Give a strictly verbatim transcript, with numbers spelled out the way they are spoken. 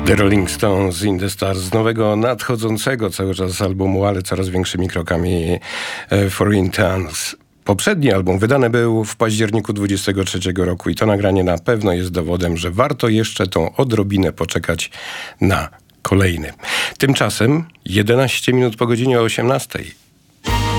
The Rolling Stones in the Stars z nowego, nadchodzącego cały czas albumu, ale coraz większymi krokami Foreign Tongues. Poprzedni album wydany był w październiku dwudziestego trzeciego roku i to nagranie na pewno jest dowodem, że warto jeszcze tą odrobinę poczekać na kolejny. Tymczasem jedenaście minut po godzinie osiemnastej.